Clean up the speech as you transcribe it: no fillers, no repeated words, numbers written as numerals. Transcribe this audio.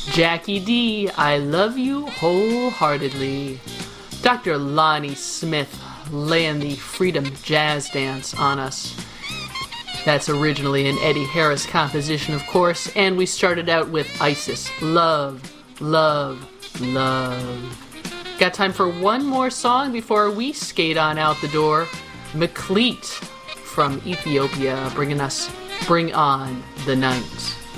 Jackie D, I love you wholeheartedly. Dr. Lonnie Smith laying the Freedom Jazz Dance on us. That's originally an Eddie Harris composition, of course, and we started out with Isis. Love, love, love. Got time for one more song before we skate on out the door. Meklit from Ethiopia bringing us Bring On the Night.